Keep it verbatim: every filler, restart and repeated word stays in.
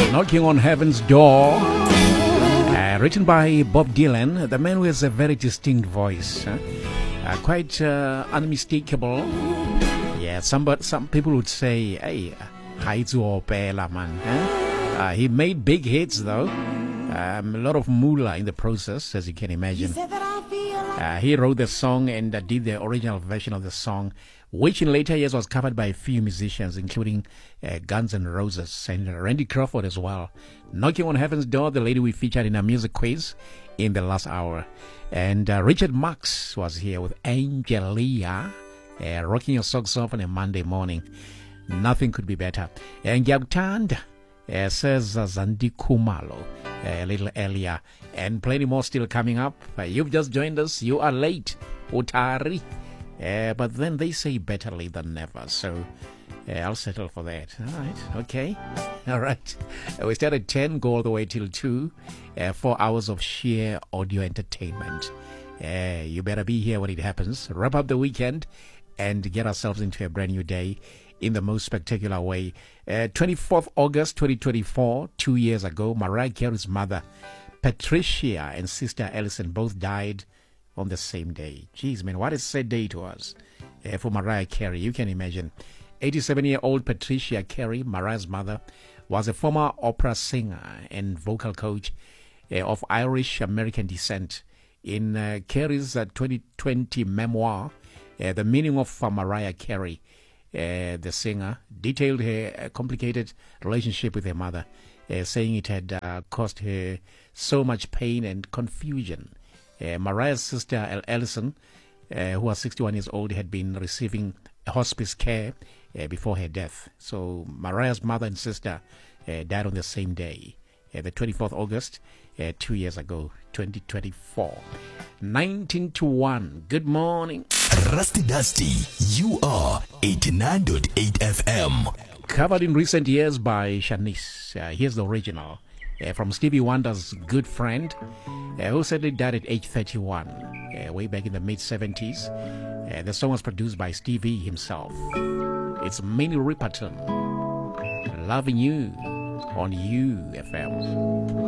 Knocking on Heaven's Door. Uh, written by Bob Dylan, the man who has a very distinct voice. Huh? Uh, quite uh, unmistakable. Yeah, some, but some people would say, hey, Haizu Opela, man. Huh? Uh, he made big hits, though. Um, a lot of moolah in the process, as you can imagine. Uh, he wrote the song and uh, did the original version of the song, which in later years was covered by a few musicians, including uh, Guns N' Roses and uh, Randy Crawford as well. Knocking on Heaven's Door, the lady we featured in a music quiz in the last hour. And uh, Richard Marx was here with Angelia, uh, rocking your socks off on a Monday morning. Nothing could be better. And Gyabtand uh, says uh, Zandi Kumalo uh, a little earlier. And plenty more still coming up. Uh, you've just joined us. You are late. Utari. Uh, but then they say better late than never. So uh, I'll settle for that. All right. Okay. All right. Uh, we start at ten, go all the way till two. Uh, four hours of sheer audio entertainment. Uh, you better be here when it happens. Wrap up the weekend and get ourselves into a brand new day in the most spectacular way. Uh, twenty-fourth August twenty twenty-four, two years ago, Mariah Carey's mother, Patricia, and sister Ellison both died on the same day. Jeez, man, what a sad day to us. Uh, for Mariah Carey, you can imagine. eighty-seven-year-old Patricia Carey, Mariah's mother, was a former opera singer and vocal coach uh, of Irish-American descent. In uh, Carey's uh, twenty twenty memoir, uh, The Meaning of uh, Mariah Carey, uh, the singer detailed her uh, complicated relationship with her mother, uh, saying it had uh, caused her so much pain and confusion. Uh, Mariah's sister, Ellison, uh, who was sixty-one years old, had been receiving hospice care uh, before her death. So Mariah's mother and sister uh, died on the same day, uh, the twenty-fourth of August, uh, two years ago, twenty twenty-four. nineteen to one. Good morning. Rusty Dusty, you are eighty-nine point eight F M. Covered in recent years by Shanice. Uh, here's the original. Uh, from Stevie Wonder's good friend, uh, who sadly died at age thirty-one, uh, way back in the mid-seventies. Uh, the song was produced by Stevie himself. It's Minnie Riperton, Loving You on U F M.